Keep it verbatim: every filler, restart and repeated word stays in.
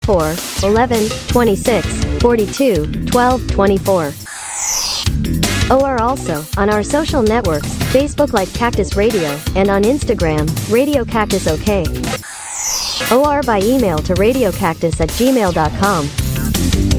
four, eleven, twenty-six, forty-two, twelve, twenty-four. Or also on our social networks, Facebook like Cactus Radio, and on Instagram, Radio Cactus OK. Or by email to radiocactus at gmail dot com.